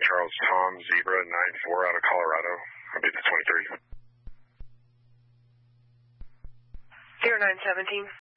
Charles Tom Zebra 94 out of Colorado. I'll be the 23. 0917.